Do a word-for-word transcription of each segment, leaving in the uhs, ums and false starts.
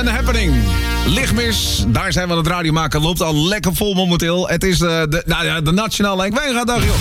and Happening. Lichtmis, daar zijn we aan het radio maken. Loopt al lekker vol momenteel. Het is de, de, nou ja, de Nationale Henk Wijngaarddag, joh.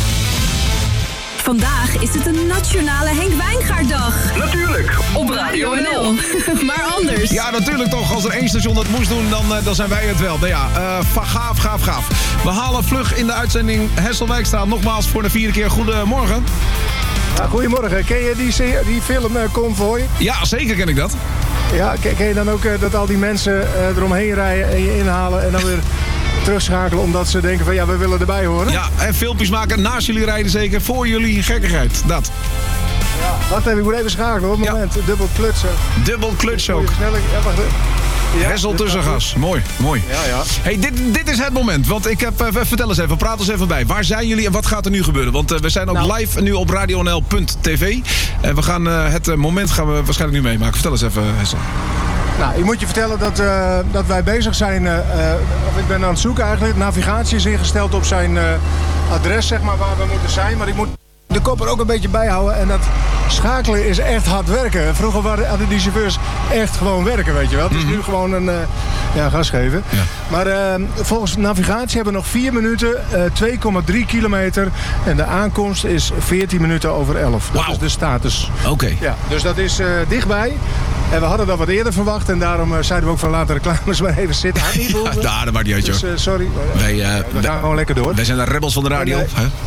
Vandaag is het een Nationale Henk Wijngaarddag. Natuurlijk. Op Radio N L. Maar anders. Ja, natuurlijk toch. Als er één station dat moest doen, dan, dan zijn wij het wel. Nou ja, uh, gaaf, gaaf, gaaf. We halen vlug in de uitzending Hesselwijkstra. Nogmaals voor de vierde keer. Goedemorgen. Ja, goedemorgen. Ken je die, die film uh, Convoy? Ja, zeker ken ik dat. Ja, ken, ken je dan ook uh, dat al die mensen uh, eromheen rijden en je inhalen en dan weer terugschakelen omdat ze denken van ja, we willen erbij horen? Ja, en filmpjes maken naast jullie rijden zeker, voor jullie gekkigheid. Dat. Ja, wacht even, ik moet even schakelen hoor. Moment, ja. Dubbel klutsen. Dubbel kluts ook. Ja, wacht even. Ja, Hessel tussengas. Mooi, mooi. Ja, ja. Hey, dit, dit is het moment. Want ik heb, uh, vertel eens even, praat eens even bij. Waar zijn jullie en wat gaat er nu gebeuren? Want uh, we zijn ook nou. live nu op radio n l punt t v. En we gaan uh, het uh, moment gaan we waarschijnlijk nu meemaken. Vertel eens even, Hessel. Nou, ik moet je vertellen dat, uh, dat wij bezig zijn, uh, of ik ben aan het zoeken eigenlijk. Navigatie is ingesteld op zijn uh, adres, zeg maar, waar we moeten zijn. Maar ik moet de kop er ook een beetje bij houden. En dat schakelen is echt hard werken. Vroeger waren, hadden die chauffeurs echt gewoon werken, weet je wel. Het is mm-hmm. nu gewoon een uh, ja, gas geven. Ja. Maar uh, volgens navigatie hebben we nog vier minuten, uh, twee komma drie kilometer. En de aankomst is veertien minuten over elf. Dat wow. is de status. Oké. Okay. Ja, dus dat is uh, dichtbij. En we hadden dat wat eerder verwacht. En daarom uh, zeiden we ook van later reclames maar even zitten. Ja, daar, dat maakt niet uit, joh. Dus, uh, sorry. Wij, uh, we gaan gewoon lekker door. Wij zijn de rebels van de radio. En, uh, huh?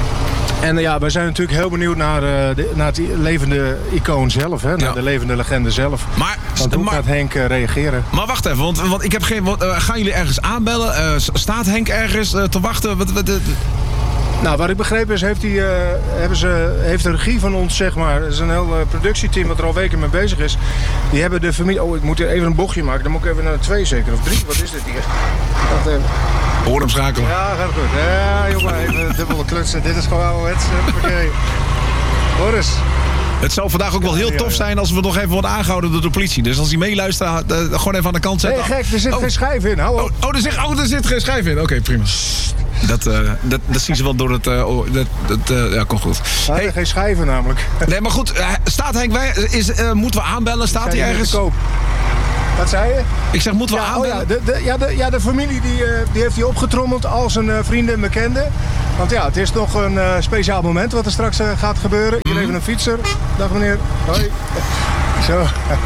En ja, wij zijn natuurlijk heel benieuwd naar, uh, de, naar het levende icoon zelf. Hè? Naar ja. de levende legende zelf. Maar, want hoe maar, gaat Henk uh, reageren? Maar wacht even, want, want ik heb geen. Want, uh, gaan jullie ergens aanbellen? Uh, staat Henk ergens uh, te wachten? Wat, wat, uh, Nou, wat ik begrepen is, heeft, die, uh, hebben ze, heeft de regie van ons, zeg maar... Er is een heel uh, productieteam wat er al weken mee bezig is. Die hebben de familie... Oh, ik moet hier even een bochtje maken. Dan moet ik even naar de twee zeker, of drie. Wat is dit hier? Wacht even. Hoor hem schakelen. Ja, gaat goed. Ja, jongen, even dubbele klutsen. Dit is gewoon ouderwets. Oké. Boris. Het zou vandaag ook wel heel tof zijn als we nog even worden aangehouden door de politie. Dus als hij meeluistert, uh, gewoon even aan de kant zetten. Nee, gek, er zit oh. geen schijf in. Hou op. Oh, oh, er zit, oh, er zit geen schijf in. Oké, okay, prima. Dat, uh, dat, dat zien ze wel door het... Uh, oh, dat, dat, uh, ja, komt goed. Ja, hey. Geen schijven namelijk. Nee, maar goed. Uh, staat Henk Wij... Is, uh, moeten we aanbellen? Staat hij ergens? Koop. Wat zei je? Ik zeg, moeten we ja, aanbellen? Oh ja, de, de, ja, de, ja, de familie die, uh, die heeft hij opgetrommeld als een uh, vrienden en bekende. Want ja, het is nog een uh, speciaal moment wat er straks uh, gaat gebeuren. Hier even een fietser. Dag meneer. Hoi. Zo.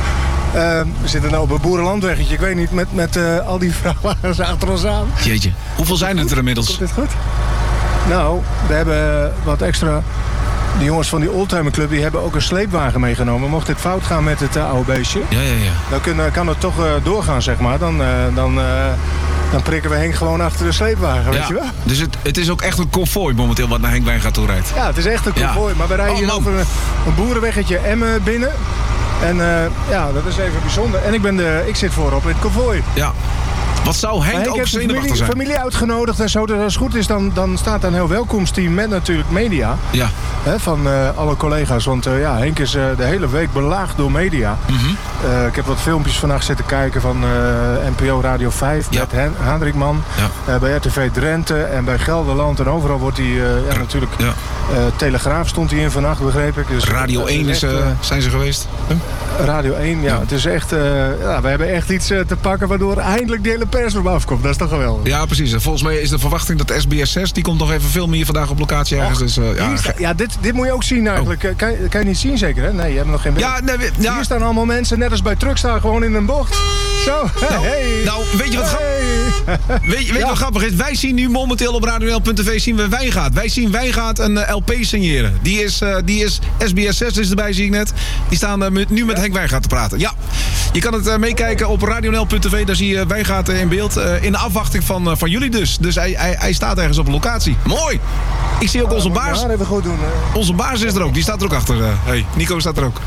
Uh, we zitten nou op een boerenlandweggetje. Ik weet niet, met, met uh, al die vrachtwagens achter ons aan. Jeetje, hoeveel zijn het er inmiddels? Komt dit goed? Nou, we hebben wat extra... De jongens van die oldtimerclub die hebben ook een sleepwagen meegenomen. Mocht dit fout gaan met het uh, oude beestje, ja, ja, ja. dan kun, kan het toch uh, doorgaan, zeg maar. Dan, uh, dan, uh, dan prikken we Henk gewoon achter de sleepwagen, weet ja. je wel. Dus het, het is ook echt een konvooi momenteel wat naar Henk Wijngaard toe rijdt. Ja, het is echt een konvooi. Ja. Maar we rijden oh, hier over een, een boerenweggetje Emmen binnen. En uh, ja, dat is even bijzonder. En ik, ben de, ik zit voorop in het konvooi. Ja. Wat zou Henk, Henk ook zenuwachtig zijn? Familie uitgenodigd en zo. Dus als het goed is, dan, dan staat er een heel welkomsteam met natuurlijk media. Ja. Hè, van uh, alle collega's. Want uh, ja, Henk is uh, de hele week belaagd door media. Mm-hmm. Uh, ik heb wat filmpjes vannacht zitten kijken van uh, N P O Radio vijf. Ja. Met Hen- Hendrikman. Ja. Uh, bij R T V Drenthe en bij Gelderland. En overal wordt hij uh, ja, natuurlijk... Ja. Uh, Telegraaf stond hij in vannacht, begreep ik. Dus, Radio één is, is, uh, zijn ze geweest? Huh? Radio één, ja. ja. Het is echt... Uh, ja, we hebben echt iets uh, te pakken waardoor eindelijk de hele pers op afkomt. Dat is toch geweldig. Ja, precies. Volgens mij is de verwachting dat S B S zes... die komt nog even filmen hier vandaag op locatie ergens. Dus, uh, ja, sta- ja dit, dit moet je ook zien eigenlijk. Oh. Kan, kan je niet zien zeker, hè? Nee, je hebt nog geen beeld. Ja, nee, ja. Hier staan allemaal mensen, net als bij Truckstar, gewoon in een bocht. Zo, nou, hey. Nou, weet je wat, hey. gra- weet, weet je ja. wat grappig is? Wij zien nu momenteel op radio n l punt t v zien we Wijngaard. Wij zien Wijngaard een uh, L P signeren. Die is, uh, die is S B S zes is erbij, zie ik net. Die staan uh, met, nu met ja. Henk Wijngaard te praten. Ja, je kan het uh, meekijken op radio n l punt t v. Daar zie je Wijngaard uh, in beeld. Uh, in de afwachting van, uh, van jullie dus. Dus hij, hij, hij staat ergens op een locatie. Mooi! Ik zie ook onze baas. Ja, even goed doen, hè. Onze baas is er ook. Die staat er ook achter. Uh, hey, Nico staat er ook.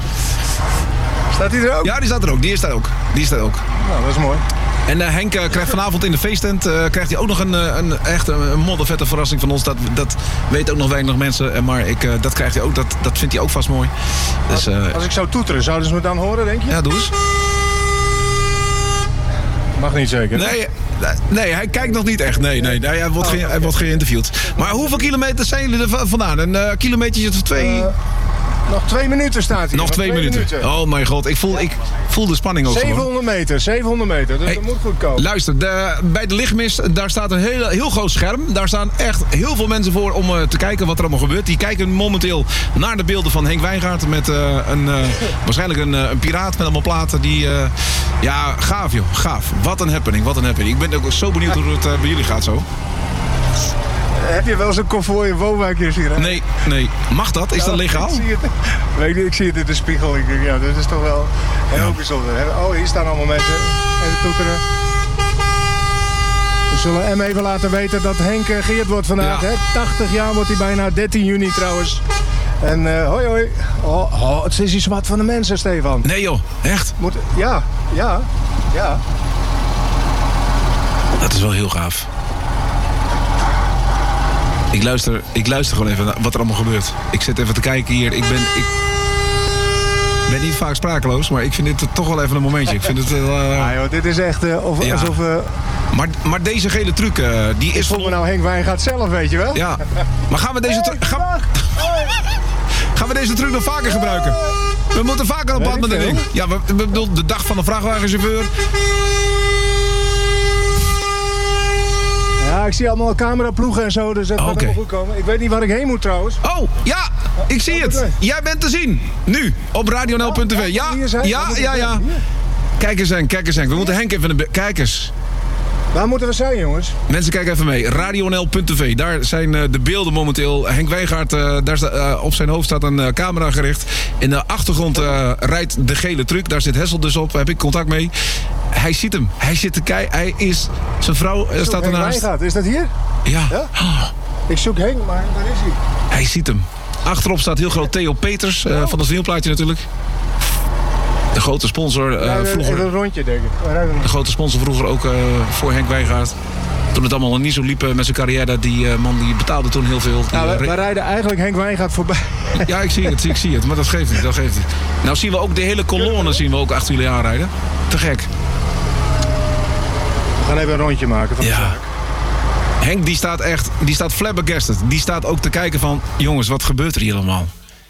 Staat hij er ook? Ja, die staat er ook. Die is daar ook. Die is daar ook. Nou, dat is mooi. En uh, Henk uh, krijgt vanavond in de feesttent uh, krijgt hij ook nog een, een echt een moddervette verrassing van ons. Dat, dat weten ook nog weinig mensen. Maar ik, uh, dat krijgt hij ook. Dat, dat vindt hij ook vast mooi. Dus, uh, als, als ik zou toeteren, zouden ze me dan horen, denk je? Ja, doe eens. Mag niet zeker? Nee, nee, hij kijkt nog niet echt. Nee, nee, nee hij, wordt oh, ge- okay. hij wordt geïnterviewd. Maar hoeveel kilometer zijn jullie er vandaan? Een uh, kilometertje of twee? Uh, Nog twee minuten staat hier. Nog twee, twee minuten. minuten. Oh mijn god, ik voel, ik voel de spanning ook zevenhonderd gewoon. meter, zevenhonderd meter. Dus hey, dat moet goed komen. Luister, de, bij de lichtmist, daar staat een heel, heel groot scherm. Daar staan echt heel veel mensen voor om uh, te kijken wat er allemaal gebeurt. Die kijken momenteel naar de beelden van Henk Wijngaard met uh, een, uh, waarschijnlijk een, uh, een piraat met allemaal platen. Die, uh, ja, gaaf joh, gaaf. Wat een happening, wat een happening. Ik ben ook zo benieuwd hoe het uh, bij jullie gaat zo. Heb je wel zo'n konvooi in woonwijk hier zien? Hè? Nee, nee. Mag dat? Is ja, dat legaal? Ik zie het, weet niet, ik zie het in de spiegel. Ik denk, ja, dat is toch wel heel ja. bijzonder. Oh, hier staan allemaal mensen. Even toeteren. We zullen hem even laten weten dat Henk uh, geëerd wordt vandaag. Ja. Hè? tachtig jaar wordt hij bijna, dertien juni trouwens. En uh, hoi hoi. Oh, oh, het is iets wat van de mensen, Stefan. Nee joh, echt? Moet, ja, ja, ja. Dat is wel heel gaaf. Ik luister, ik luister gewoon even naar wat er allemaal gebeurt. Ik zit even te kijken hier. Ik ben, ik ben niet vaak sprakeloos, maar ik vind dit toch wel even een momentje. Ik vind het, uh... ja, joh, dit is echt uh, of, ja. alsof... Uh... Maar, maar deze gele truc, uh, die is... Volgens nou Henk Wijngaard zelf, weet je wel? Ja. Maar gaan we deze hey, truc... Gaan... gaan we deze truc nog vaker gebruiken? We moeten vaker op pad met dit ding. Ja, we, we bedoel, de dag van de vrachtwagenchauffeur. Ja, ik zie allemaal cameraploegen en zo, dus het gaat okay. allemaal goed komen. Ik weet niet waar ik heen moet trouwens. Oh, ja, ik zie het. Jij bent te zien. Nu, op radio n l punt t v. Ja, ja, ja, ja. Kijk eens Henk, kijk eens Henk. We moeten Henk even... De kijk eens. Waar moeten we zijn, jongens? Mensen, kijken even mee. radio n l punt t v. Daar zijn uh, de beelden momenteel. Henk Wijngaard, uh, daar sta, uh, op zijn hoofd staat een uh, camera gericht. In de achtergrond uh, rijdt de gele truck. Daar zit Hessel dus op. Daar heb ik contact mee. Hij ziet hem. Hij zit te kijken. Hij is... Zijn vrouw uh, staat ernaast. Henk Wijngaard, is dat hier? Ja. ja? Oh. Ik zoek Henk, maar daar is hij. Hij ziet hem. Achterop staat heel groot Theo Peters. Uh, van het vinylplaatje natuurlijk. De grote sponsor uh, ja, vroeger... Een rondje, denk ik. De grote sponsor vroeger ook uh, voor Henk Wijngaard. Toen het allemaal niet zo liep uh, met zijn carrière. Die uh, man die betaalde toen heel veel. Die, nou, we, uh, we rijden eigenlijk Henk Wijngaard voorbij. Ja, ik zie het, ik zie het. Maar dat geeft niet, dat geeft niet. Nou zien we ook de hele kolonne zien we ook achter jullie aanrijden. Te gek. We gaan even een rondje maken van de ja. zaak. Henk die staat echt, die staat flabbergasted. Die staat ook te kijken van, jongens, wat gebeurt er hier allemaal?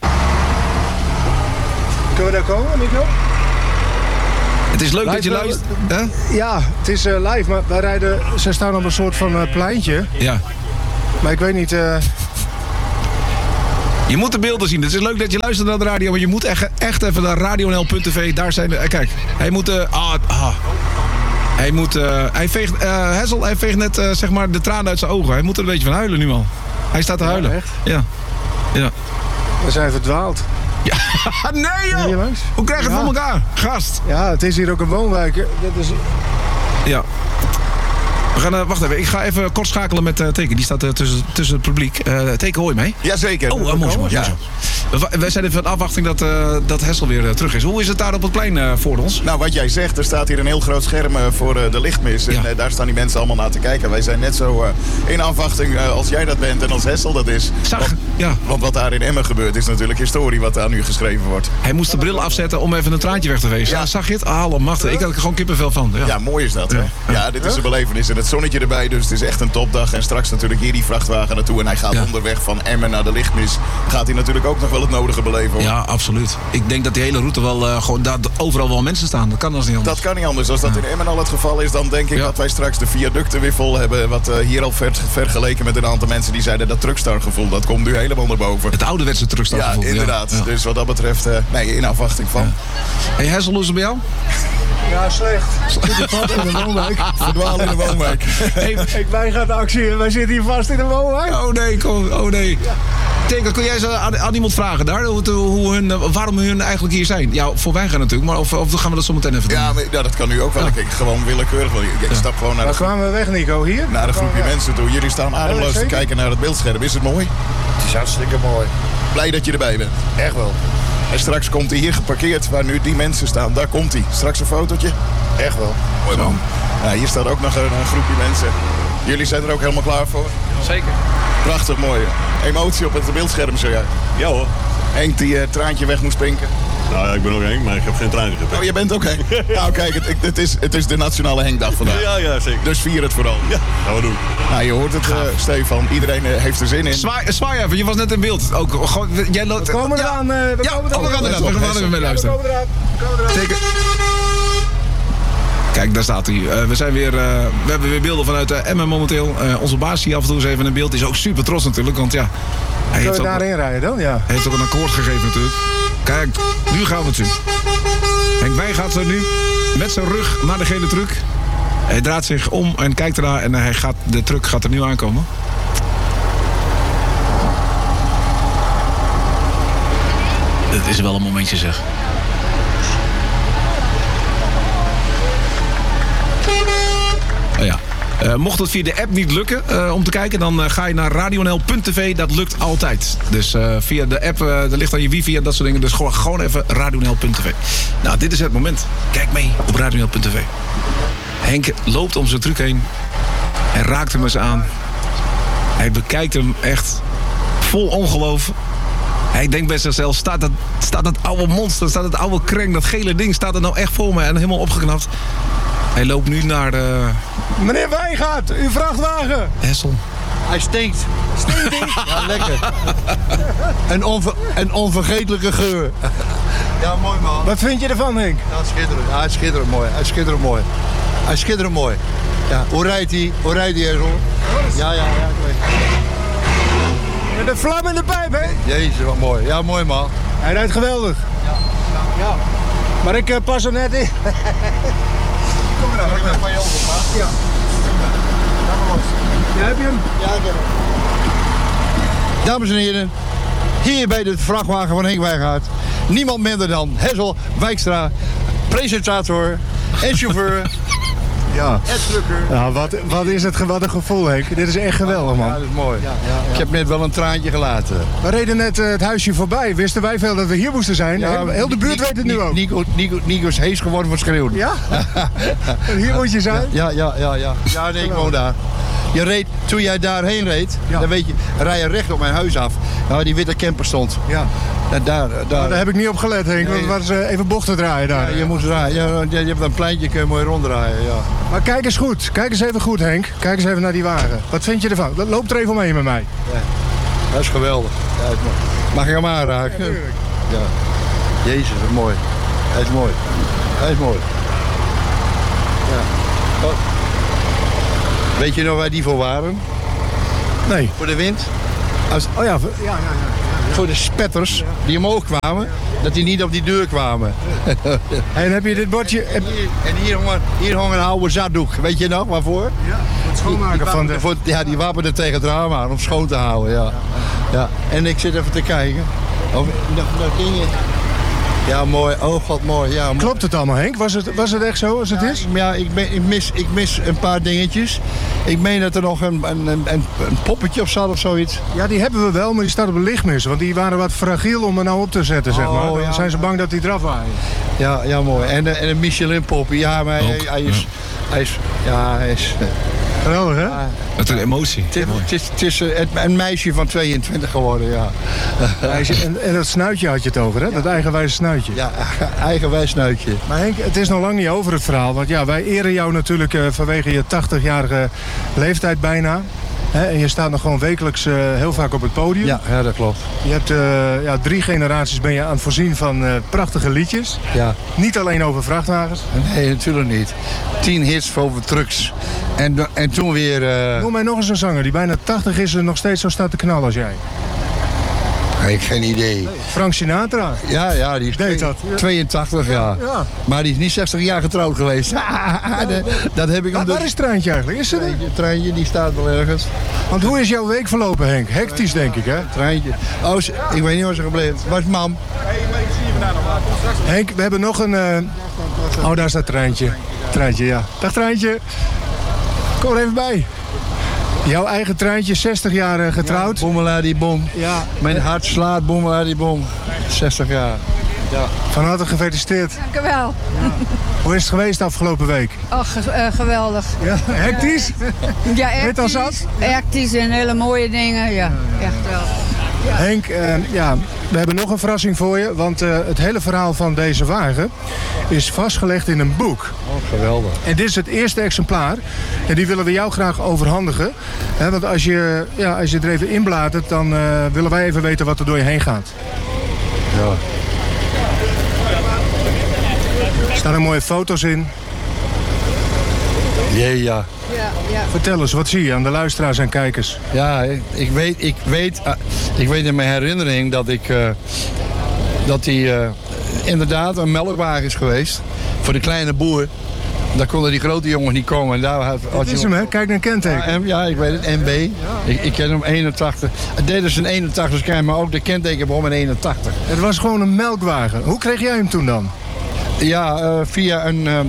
Kunnen we daar komen, Nico? Het is leuk live dat je luistert. Huh? Ja, het is uh, live, maar wij rijden... Ze staan op een soort van uh, pleintje. Ja. Maar ik weet niet... Uh... Je moet de beelden zien. Het is leuk dat je luistert naar de radio, maar je moet echt, echt even naar radio n l punt t v. Daar zijn de... Uh, kijk, hij moet... Uh, ah, ah. Hij moet... Uh, hij veegt... Uh, Hessel, hij veegt net uh, zeg maar de tranen uit zijn ogen. Hij moet er een beetje van huilen nu al. Hij staat te huilen. Ja, echt? Ja. Ja. We zijn verdwaald. Ja, nee joh! Hoe krijg je het ja. voor elkaar? Gast! Ja, het is hier ook een woonwijk. Dat is... Ja. We gaan, uh, wacht even, ik ga even kort schakelen met uh, Teken. Die staat uh, tussen, tussen het publiek. Uh, Teken, hoor je mij? Jazeker. Oh, uh, mooi, mooi. Ja. We, wij zijn even in afwachting dat, uh, dat Hessel weer uh, terug is. Hoe is het daar op het plein uh, voor ons? Nou, wat jij zegt, er staat hier een heel groot scherm uh, voor uh, de lichtmis. En ja. uh, daar staan die mensen allemaal naar te kijken. Wij zijn net zo uh, in afwachting uh, als jij dat bent en als Hessel dat is. Zag, want, ja. want wat daar in Emmen gebeurt is natuurlijk historie wat daar nu geschreven wordt. Hij moest de bril afzetten om even een traantje weg te wezen. Ja. Zag je het? Ah, machtig. Ik had er gewoon kippenvel van. Ja, ja mooi is dat. Hè? Ja. ja, dit is een belevenis. En het zonnetje erbij, dus het is echt een topdag. En straks natuurlijk hier die vrachtwagen naartoe. En hij gaat ja. onderweg van Emmen naar de lichtmis. Gaat hij natuurlijk ook nog wel het nodige beleven. Hoor. Ja, absoluut. Ik denk dat die hele route wel uh, gewoon dat overal wel mensen staan. Dat kan als niet anders. Dat kan niet anders. Als dat ja. in Emmen al het geval is, dan denk ik ja. dat wij straks de viaducten weer vol hebben. Wat uh, hier al ver, vergeleken met een aantal mensen die zeiden dat truckstargevoel. Dat komt nu helemaal naar boven. Het ouderwetse truckstargevoel. Ja, inderdaad. Ja. Dus wat dat betreft, uh, nee, in afwachting van. Ja. Hey Hessel, hoe is het bij jou? Ja, slecht. Zit hier vast in de woonwijk. Verdwalen in de woonwijk. Hey, ik weiger de actie. Wij zitten hier vast in de woonwijk. Oh nee, kom. Oh nee. Ja. Teken, kun jij eens aan, aan iemand vragen daar? Hoe, hoe hun, waarom hun eigenlijk hier zijn? Ja, voor wij gaan natuurlijk. Maar of, of gaan we dat zo meteen even doen? Ja, maar, ja dat kan nu ook wel. Ja. Ik, gewoon willekeurig. Ik ja. stap gewoon naar Waar de... kwamen we weg, Nico? Hier? Naar een groepje mensen toe. Jullie staan ademloos te kijken naar het beeldscherm. Is het mooi? Het is hartstikke mooi. Blij dat je erbij bent. Echt wel. En straks komt hij hier geparkeerd waar nu die mensen staan. Daar komt hij. Straks een fotootje. Echt wel. Mooi man. Ja, hier staat ook nog een, een groepje mensen. Jullie zijn er ook helemaal klaar voor? Zeker. Prachtig mooi. Emotie op het beeldscherm zojuist. Ja hoor. Henk die uh, traantje weg moest pinken. Nou ja, ik ben ook Henk, maar ik heb geen trein gepakt. Oh, je bent ook Henk? Nou kijk, het, het, is, het is de Nationale Henkdag vandaag. Ja, ja, zeker. Dus vier het vooral. Ja, gaan we doen. Nou, je hoort het, uh, Stefan. Iedereen uh, heeft er zin in. Zwaai, zwaai even, je was net in beeld. Ook, gewoon, jij loopt... We komen eraan. Uh, we ja, komen eraan. we gaan eraan. We gaan er mee luisteren. We komen eraan. We komen eraan. Teken. Kijk, daar staat hij. Uh, we, zijn weer, uh, we hebben weer beelden vanuit uh, Emmen momenteel. Uh, onze baas hier af en toe eens even een beeld. Die is ook super trots natuurlijk, want ja... Hij Zullen heeft we ook, daarin rijden dan? Ja. heeft ook een akkoord gegeven natuurlijk. Kijk, nu gaan we het zien. Henk Wijn gaat zo nu met zijn rug naar de gele truck. Hij draait zich om en kijkt ernaar en hij gaat, de truck gaat er nu aankomen. Het is wel een momentje zeg. Oh ja. Uh, mocht het via de app niet lukken uh, om te kijken, dan uh, ga je naar radionl punt tv. Dat lukt altijd. Dus uh, via de app, uh, er ligt aan je wifi en dat soort dingen. Dus gewoon, gewoon even radionl punt tv. Nou, dit is het moment. Kijk mee op radionl punt tv. Henk loopt om zijn truc heen. Hij raakt hem eens aan. Hij bekijkt hem echt vol ongeloof. Hij denkt bij zichzelf, staat dat, staat dat oude monster, staat dat oude kreng, dat gele ding, staat er nou echt voor me en helemaal opgeknapt. Hij loopt nu naar de... Meneer Wijngaard, uw vrachtwagen. Hessel. Hij stinkt. Stinkt hij? Ja, lekker. Een, onver, een onvergetelijke geur. Ja, mooi man. Wat vind je ervan, Henk? Ja, schitterend. Ja, hij is schitterend mooi. Hij is schitterend mooi. Hij is schitterend mooi. Ja, hoe rijdt hij? Hoe rijdt hij, Hessel? Ja, ja, ja, ik weet. Met een vlam in de pijp, hè? Jezus, wat mooi. Ja, mooi man. Hij rijdt geweldig. Ja. Ja. Maar ik uh, pas er net in. Kom maar dan. Ik ben van je over, maar. Ja. Ja, heb je hem? Ja, ik heb hem. Dames en heren, hier bij de vrachtwagen van Henk Wijngaard. Niemand minder dan Hessel Wijkstra, presentator en chauffeur. Ja. En drukker. Nou, wat, wat is het wat een gevoel, Henk. Dit is echt geweldig, man. Ja, dat is mooi. Ja, ja, ja. Ik heb net wel een traantje gelaten. We reden net uh, het huisje voorbij. Wisten wij veel dat we hier moesten zijn? Ja, heel de buurt Nico, weet het nu ook. Nico, Nico, Nico is hees geworden van schreeuwen. Ja? En hier moet je zijn? Ja, ja, ja. Ja, ja nee, ik woon daar. Je reed, toen jij daarheen reed, ja. Dan weet je, rij je recht op mijn huis af. Waar die witte camper stond. Ja. En daar, daar, nou, daar heb ik niet op gelet, Henk. Want het was uh, even bochten draaien daar. Ja, je moet draaien. Ja, je hebt een pleintje, kun je mooi ronddraaien. Ja. Maar kijk eens goed. Kijk eens even goed, Henk. Kijk eens even naar die wagen. Wat vind je ervan? Loop er even omheen met mij. Ja. Dat is geweldig. Ja, het mag ik hem aanraken? Ja, ja. Jezus, wat mooi. Hij is mooi. Hij is mooi. Ja. Oh. Weet je nog waar die voor waren? Nee. Voor de wind? Als, oh ja, voor, ja, ja, ja, ja. Voor de spetters ja. Die omhoog kwamen, ja. Dat die niet op die deur kwamen. En heb je dit bordje... En hier, en hier, hong, hier hong een oude zakdoek. Weet je nog waarvoor? Ja, voor het schoonmaken die, die van de... Voor, ja, die wapende tegen het raam aan om schoon te houden. Ja. Ja. Ja. En ik zit even te kijken. Of, dat, dat ding... Ja, mooi. Oh, god, mooi. Ja, mooi. Klopt het allemaal, Henk? Was het, was het echt zo als het ja, is? Ja, ik, ben, ik, mis, ik mis een paar dingetjes. Ik meen dat er nog een, een, een, een poppetje op zat of zoiets. Ja, die hebben we wel, maar die staat op een lichtmis. Want die waren wat fragiel om er nou op te zetten, zeg maar. Dan oh, ja, zijn ze bang dat die eraf waaien. Ja, ja, mooi. En, en een Michelin-poppie. Ja, maar hij, hij, is, ja. hij is... Ja, hij is... Geweldig, hè? Ja. Met een emotie. Het is, het is een meisje van tweeëntwintig geworden, ja. En, en dat snuitje had je het over, hè? Ja. Dat eigenwijze snuitje. Ja, eigenwijs snuitje. Maar Henk, het is nog lang niet over het verhaal. Want ja, wij eren jou natuurlijk uh, vanwege je tachtigjarige leeftijd bijna. He, en je staat nog gewoon wekelijks uh, heel vaak op het podium. Ja, ja dat klopt. Je hebt uh, ja, drie generaties ben je aan het voorzien van uh, prachtige liedjes. Ja. Niet alleen over vrachtwagens. Nee, natuurlijk niet. Tien hits over trucks. En, en toen weer... Uh... Noem mij nog eens een zanger die bijna tachtig is en nog steeds zo staat te knallen als jij. Ik heb geen idee. Frank Sinatra. Ja, ja, die is deed dat. tweeëntachtig, ja. Ja. Maar die is niet zestig jaar getrouwd geweest. dat, dat heb ik hem dus... Waar is het treintje eigenlijk? Is het treintje, treintje, die staat wel ergens. Want hoe is jouw week verlopen, Henk? Hectisch, denk ik, hè? Treintje. Oh, ik weet niet waar ze gebleven. Waar is mam? Henk, we hebben nog een... Uh... Oh, daar staat het treintje. Treintje, ja. Dag, treintje. Kom er even bij. Jouw eigen treintje, zestig jaar uh, getrouwd. Ja, boemela die bom. Ja. Mijn hart slaat, boemela die bom. zestig jaar. Ja. Van harte gefeliciteerd. Dank u wel. Ja. Hoe is het geweest de afgelopen week? Oh, ge uh, geweldig. Ja, hectisch? Ja, hectisch. Net als dat? Hectisch en hele mooie dingen, ja. Ja, ja. Echt wel. Henk, uh, ja, we hebben nog een verrassing voor je. Want uh, het hele verhaal van deze wagen is vastgelegd in een boek. Oh, geweldig. En dit is het eerste exemplaar. En die willen we jou graag overhandigen. He, want als je, ja, als je er even inbladert, dan uh, willen wij even weten wat er door je heen gaat. Ja. Er staan er mooie foto's in. Jee, ja. Ja, ja. Vertel eens, wat zie je aan de luisteraars en kijkers? Ja, ik weet, ik weet, uh, ik weet in mijn herinnering dat ik, uh, dat die uh, inderdaad een melkwagen is geweest voor de kleine boer. Daar konden die grote jongens niet komen. En daar had, had Dit is hem, hè? Kijk naar een kenteken. Ja, M, ja, ik weet het. M B. Ik, ik ken hem eenentachtig. Het deed dus een eenentachtig scan, maar ook de kenteken begon met eenentachtig. Het was gewoon een melkwagen. Hoe kreeg jij hem toen dan? Ja, uh, via een... Uh,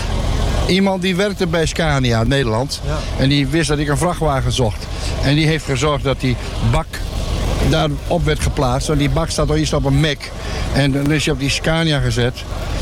Iemand die werkte bij Scania in Nederland. Ja. En die wist dat ik een vrachtwagen zocht. En die heeft gezorgd dat die bak daarop werd geplaatst. En die bak staat al iets op een Mac. En dan is je op die Scania gezet.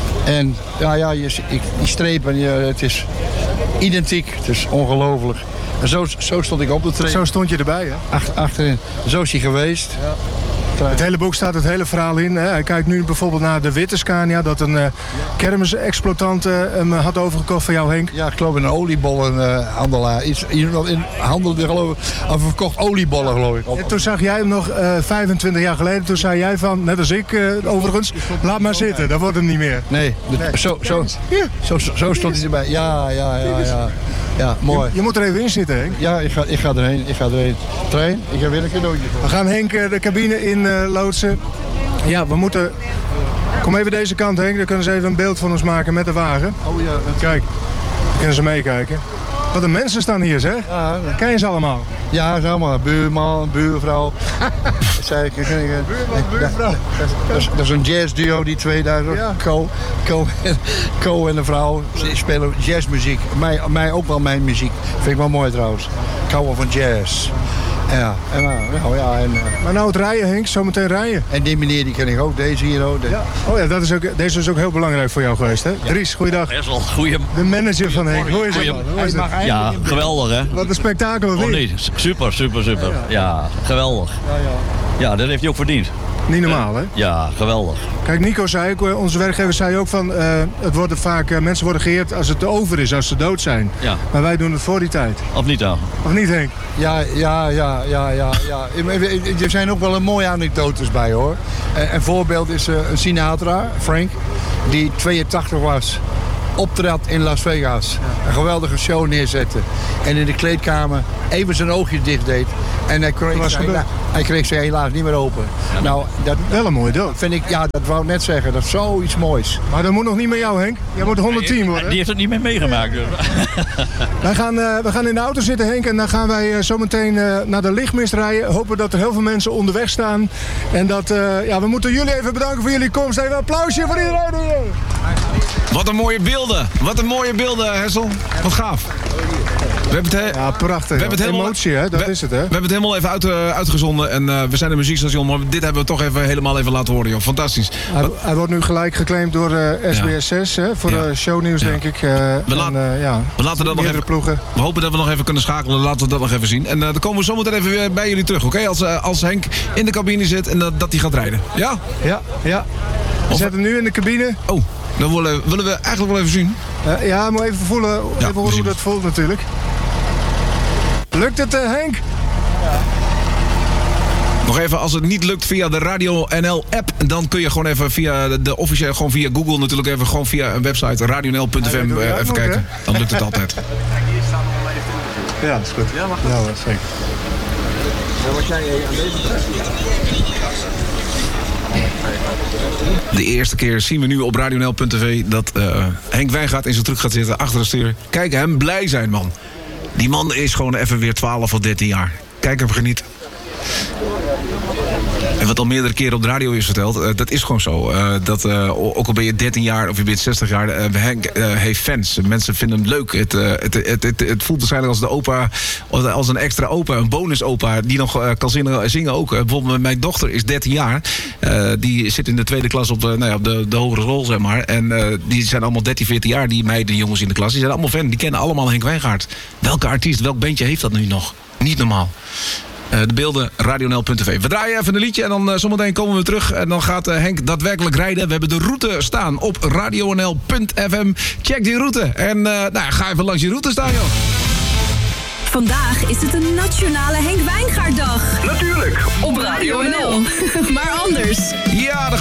En ja, ja je, ik, die strepen, ja, het is identiek. Het is ongelooflijk. En zo, zo stond ik op de trein. Zo stond je erbij, hè? Achter, achterin. Zo is hij geweest. Ja. Het hele boek staat het hele verhaal in. Hè. Hij kijkt nu bijvoorbeeld naar de witte Scania, dat een uh, kermisexploitant uh, hem had overgekocht van jou, Henk. Ja, ik geloof in een oliebollenhandelaar. Iets in handelde geloof ik, of verkocht oliebollen, geloof ik. En toen zag jij hem nog uh, vijfentwintig jaar geleden. Toen zei jij van, net als ik uh, overigens, laat maar zitten, dat wordt hem niet meer. Nee, de, nee. Zo, zo, zo, zo stond hij erbij. Ja, ja, ja, ja. Ja, mooi. Je, je moet er even in zitten, Henk. Ja, ik ga, ik ga erheen. Ik ga erheen. Trein, ik heb weer een cadeautje voor. We gaan Henk uh, de cabine in uh, loodsen. Ja, we moeten... Kom even deze kant, Henk. Dan kunnen ze even een beeld van ons maken met de wagen. Oh ja. Het... Kijk, dan kunnen ze meekijken. Wat een mensen staan hier, zeg. Ja, ken je ze allemaal? Ja, ze allemaal. Buurman, buurvrouw. Zei ik, buurman, buurvrouw. Dat, dat, is, dat is een jazzduo, die twee daar. Ja. Co, Co, Co en de vrouw. Ze spelen jazzmuziek. Mij, mij ook wel mijn muziek. Vind ik wel mooi trouwens. Ik hou wel van jazz. Ja, en, nou, ja, en, maar nou het rijden, Henk, zometeen rijden. En die meneer die ken ik ook, deze hier ook. De... Ja. Oh ja, dat is ook, deze is ook heel belangrijk voor jou geweest, hè? Ja. Dries, goeiedag. Best wel goeie... De manager van Henk, hoe is het? Hoe is het? Ja, geweldig hè. Wat een spektakel, of niet? Oh nee, super, super, super. Ja, ja. ja geweldig. Ja, ja. ja, dat heeft hij ook verdiend. Niet normaal, hè? Ja, geweldig. Kijk, Nico zei ook, onze werkgever zei ook van... Uh, het worden vaak, uh, mensen worden geëerd als het over is, als ze dood zijn. Ja. Maar wij doen het voor die tijd. Of niet dan? Of niet, Henk? Ja, ja, ja, ja, ja. ja. Er zijn ook wel mooie anekdotes bij, hoor. Een voorbeeld is uh, een Sinatra, Frank, die tweeëntachtig was. Optrad in Las Vegas. Ja. Een geweldige show neerzette. En in de kleedkamer even zijn oogjes dicht deed. En hij kreeg, ze, hij, hij kreeg ze helaas niet meer open. Ja, nou, dat, wel een mooi dood. Vind ik, ja, dat wou ik net zeggen. Dat is zoiets moois. Maar dat moet nog niet met jou, Henk. Jij moet honderdtien worden. Die heeft het niet meer meegemaakt. Dus. wij, gaan, uh, we gaan in de auto zitten, Henk. En dan gaan wij uh, zometeen uh, naar de lichtmist rijden. Hopen dat er heel veel mensen onderweg staan. En dat, uh, ja, we moeten jullie even bedanken voor jullie komst. Even een applausje voor iedereen hier. Wat een mooie beelden. Wat een mooie beelden, Hessel. Wat gaaf. We hebben het he- ja, prachtig. We hebben het helemaal, emotie, hè? Dat we, is het, hè? We hebben het helemaal even uit, uh, uitgezonden. En uh, we zijn een muziekstation, maar dit hebben we toch even helemaal even laten horen, joh. Fantastisch. Hij, hij wordt nu gelijk geclaimd door uh, S B S zes, ja. hè? Voor ja. uh, shownieuws, ja. denk ik. Uh, we, laat, en, uh, ja. we laten dat nog even... Ploegen. We hopen dat we nog even kunnen schakelen. Laten we dat nog even zien. En uh, dan komen we zometeen even weer bij jullie terug, oké? Okay? Als, uh, als Henk in de cabine zit en uh, dat hij gaat rijden. Ja? Ja, ja. We of... zetten hem nu in de cabine. Oh. Dan willen, willen we eigenlijk wel even zien. Uh, ja, maar even voelen, ja, even horen hoe dat voelt natuurlijk. Lukt het, uh, Henk? Ja. Nog even, als het niet lukt via de Radio N L app, dan kun je gewoon even via de, de officiële, gewoon via Google natuurlijk even, gewoon via een website, radio n l punt f m, uh, even nog, kijken. Hè? Dan lukt het altijd. Ja, dat is goed. Ja, mag ja, dat is zeker. Ja, wat jij aan deze De eerste keer zien we nu op radio n l punt t v dat uh, Henk Wijngaard in zijn truck gaat zitten achter het stuur. Kijk hem blij zijn, man. Die man is gewoon even weer twaalf of dertien jaar. Kijk hem genieten. En wat al meerdere keren op de radio is verteld, uh, dat is gewoon zo. Uh, dat, uh, ook al ben je dertien jaar of je bent zestig jaar, uh, Henk uh, heeft fans. Mensen vinden hem leuk. Het, uh, het, het, het, het voelt waarschijnlijk als de opa, als een extra opa, een bonus opa, die nog uh, kan zingen, zingen ook. Uh, bijvoorbeeld mijn dochter is dertien jaar. Uh, die zit in de tweede klas op de, nou ja, op de, de hogere school, zeg maar. En uh, die zijn allemaal dertien, veertien jaar, die meiden, jongens in de klas. Die zijn allemaal fan. Die kennen allemaal Henk Wijngaard. Welke artiest, welk bandje heeft dat nu nog? Niet normaal. Uh, de beelden radionl punt tv. We draaien even een liedje en dan uh, zometeen komen we terug. En dan gaat uh, Henk daadwerkelijk rijden. We hebben de route staan op radionl punt f m. Check die route. En uh, nou, ga even langs die route staan, joh. Vandaag is het een nationale Henk Wijngaarddag. Natuurlijk. Op Radio N L. Maar anders. Ja, dan gaan